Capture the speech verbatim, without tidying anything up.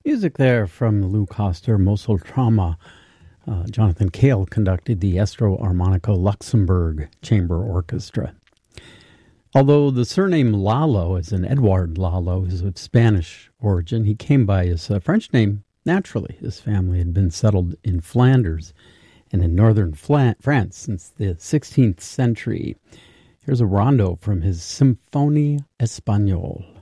Music there from Lou Koster, Mosel Trauma. Uh, Jonathan Cale conducted the Estro Armonico Luxembourg Chamber Orchestra. Although the surname Lalo, as in Edouard Lalo, is of Spanish origin, he came by his uh, French name naturally. His family had been settled in Flanders and in northern Fla- France since the sixteenth century. Here's a rondo from his Symphonie Espagnole.